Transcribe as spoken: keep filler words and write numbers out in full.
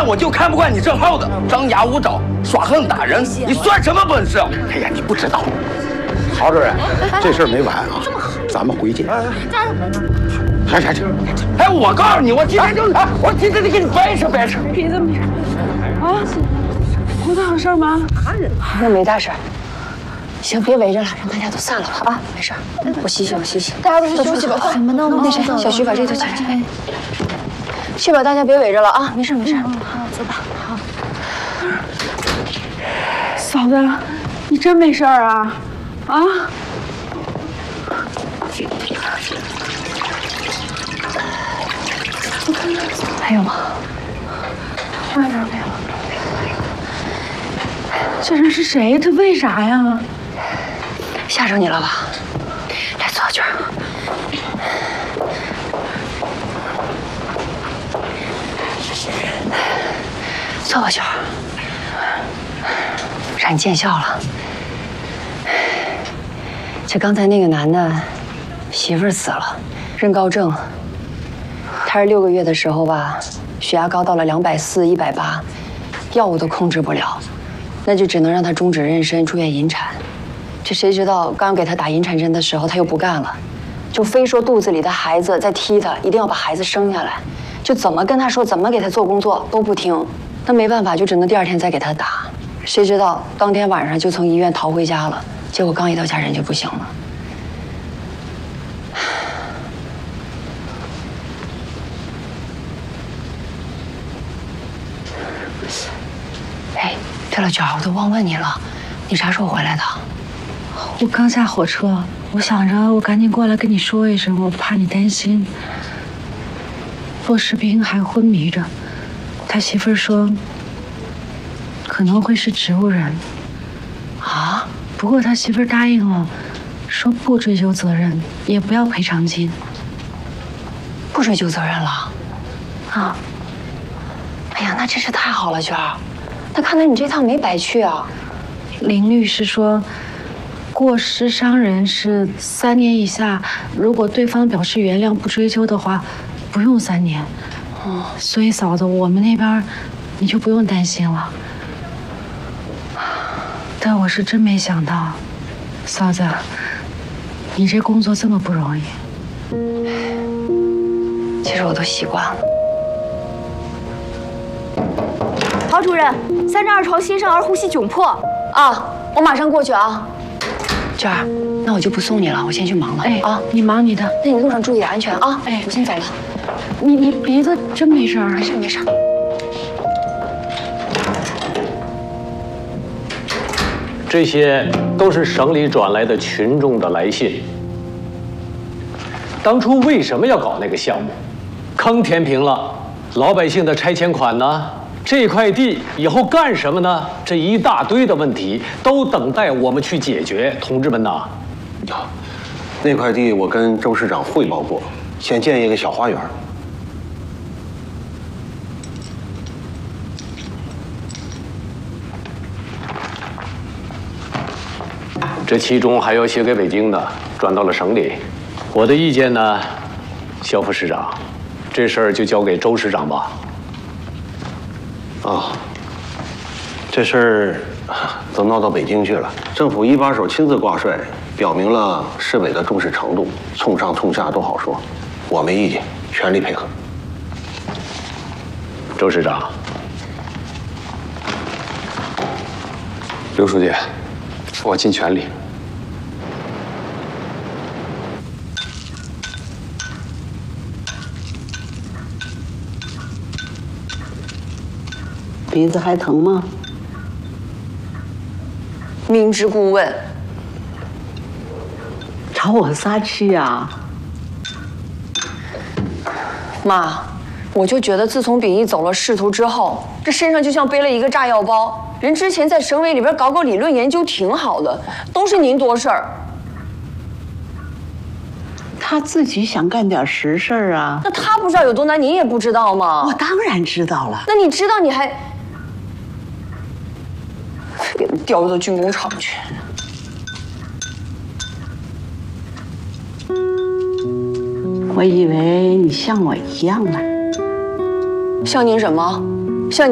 看我就看不惯你这号子，张牙舞爪，耍横打人，你算什么本事？哎呀，你不知道。 郝主任，这事儿没完啊，咱们回见。行行行， 哎，我告诉你，我今天就哎，我今天就给你掰扯掰扯。 鼻子没事啊？胡大有事吗？ 那没大事。行，别围着了，让大家都散了吧啊！没事，我洗洗，我洗洗。大家都休息吧。什么呢？那谁，小徐把这头请进。去吧，大家别围着了啊！没事没事。好，走吧。好。 嫂子，你真没事啊？啊？ 还有吗？ 没有没有。这人是谁？他为啥呀？ 吓着你了吧？来，坐这儿。坐过去。让你见笑了。这刚才那个男的，媳妇儿死了，妊高症。他是六个月的时候吧，血压高到了两百四、一百八，药物都控制不了，那就只能让他终止妊娠，住院引产。这谁知道刚给他打引产针的时候，他又不干了，就非说肚子里的孩子在踢他，一定要把孩子生下来，就怎么跟他说，怎么给他做工作都不听。那没办法，就只能第二天再给他打。谁知道当天晚上就从医院逃回家了，结果刚一到家人就不行了。哎，对了，娟儿，我都忘问你了，你啥时候回来的？ 我刚下火车，我想着我赶紧过来跟你说一声，我怕你担心。骆士兵还昏迷着，他媳妇儿说可能会是植物人。 啊？ 不过他媳妇儿答应了，说不追究责任，也不要赔偿金。 不追究责任了？ 啊？ 哎呀，那真是太好了，娟儿。那看来你这趟没白去啊。 林律师说，过失伤人是三年以下，如果对方表示原谅不追究的话，不用三年。嗯，所以嫂子，我们那边你就不用担心了。但我是真没想到，嫂子，你这工作这么不容易。 其实我都习惯了。 郝主任，三十二床新生儿呼吸窘迫。 啊，我马上过去啊。娟儿，那我就不送你了，我先去忙了。 哎啊， 你忙你的， 那你路上注意点安全啊。 哎， 我先走了。 你你鼻子真没事儿？ 没事没事。 这些都是省里转来的群众的来信。当初为什么要搞那个项目？坑填平了，老百姓的拆迁款呢？这块地以后干什么呢？这一大堆的问题都等待我们去解决，同志们呐！ 好，那块地我跟周市长汇报过，先建一个小花园。 这其中还有写给北京的，转到了省里。我的意见呢，肖副市长，这事儿就交给周市长吧。 啊，这事儿都闹到北京去了，政府一把手亲自挂帅，表明了市委的重视程度，冲上冲下都好说。我没意见，全力配合。 周市长， 刘书记，我尽全力。 鼻子还疼吗？ 明知故问， 朝我撒气呀！ 妈，我就觉得自从秉义走了仕途之后，这身上就像背了一个炸药包。人之前在省委里边搞搞理论研究挺好的，都是您多事儿。 他自己想干点实事儿啊。 那他不知道有多难，您也不知道吗？ 我当然知道了。 那你知道你还给人调入到军工厂去？ 我以为你像我一样呢。 像您什么？